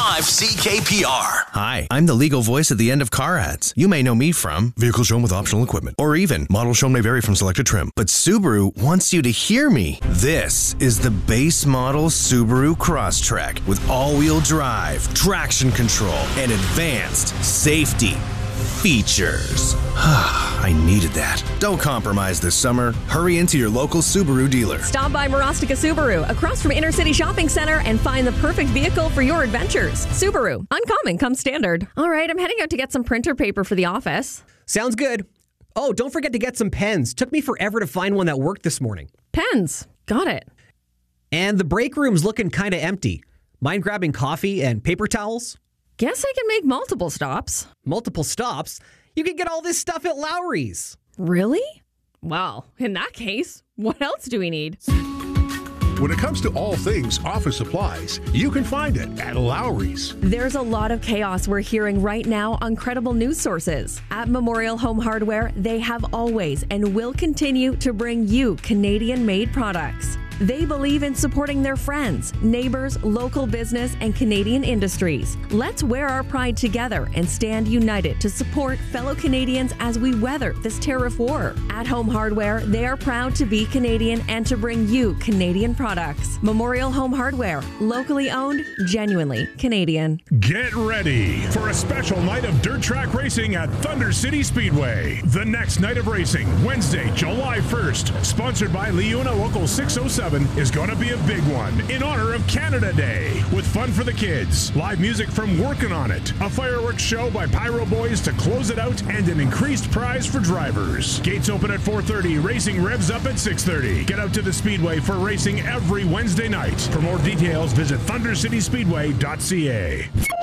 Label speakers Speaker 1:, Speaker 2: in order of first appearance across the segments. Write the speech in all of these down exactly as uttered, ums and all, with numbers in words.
Speaker 1: five C K P R.
Speaker 2: Hi, I'm the legal voice at the end of car ads. You may know me from vehicle shown with optional equipment, or even model shown may vary from selected trim. But Subaru wants you to hear me. This is the base model Subaru Crosstrek with all-wheel drive, traction control, and advanced safety features. I needed that. Don't compromise this summer. Hurry into your local Subaru dealer.
Speaker 3: Stop by Marostica Subaru, across from Inner City Shopping Center, and find the perfect vehicle for your adventures. Subaru, uncommon comes standard. All right, I'm heading out to get some printer paper for the office.
Speaker 4: Sounds good. Oh, don't forget to get some pens. Took me forever to find one that worked this morning.
Speaker 3: Pens. Got it.
Speaker 4: And the break room's looking kind of empty. Mind grabbing coffee and paper towels?
Speaker 3: Guess I can make multiple stops.
Speaker 4: Multiple stops? You can get all this stuff at Lowry's.
Speaker 3: Really? Well, in that case, what else do we need?
Speaker 5: When it comes to all things office supplies, you can find it at Lowry's.
Speaker 3: There's a lot of chaos we're hearing right now on credible news sources. At Memorial Home Hardware, they have always and will continue to bring you Canadian-made products. They believe in supporting their friends, neighbors, local business, and Canadian industries. Let's wear our pride together and stand united to support fellow Canadians as we weather this tariff war. At Home Hardware, they are proud to be Canadian and to bring you Canadian products. Memorial Home Hardware, locally owned, genuinely Canadian.
Speaker 6: Get ready for a special night of dirt track racing at Thunder City Speedway. The next night of racing, Wednesday, July first, sponsored by Leuna Local six oh seven, is going to be a big one in honor of Canada Day, with fun for the kids, live music from Working On It, a fireworks show by Pyro Boys to close it out, and an increased prize for drivers. Gates open at four thirty, racing revs up at six thirty. Get out to the Speedway for racing every Wednesday night. For more details, visit thunder city speedway dot c a.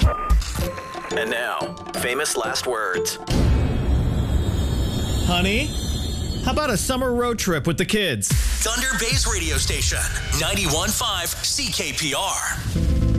Speaker 1: And now, famous last words.
Speaker 7: Honey, how about a summer road trip with the kids?
Speaker 1: Thunder Bay's radio station, ninety-one point five C K P R.